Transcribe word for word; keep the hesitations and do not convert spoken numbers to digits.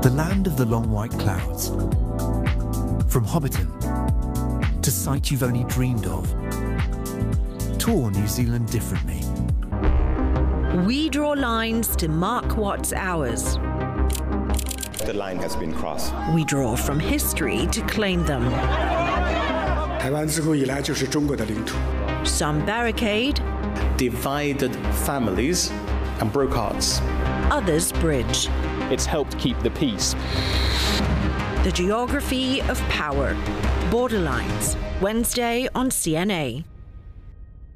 The land of the long white clouds. From Hobbiton to sight you've only dreamed of. Tour New Zealand differently. We draw lines to mark what's ours. The line has been crossed. We draw from history to claim them. 台湾自古以来就是中国的领土。 Some barricade, divided families and broke hearts. others bridge. It's helped keep the peace. The geography of power. Borderlines. Wednesday on C N A.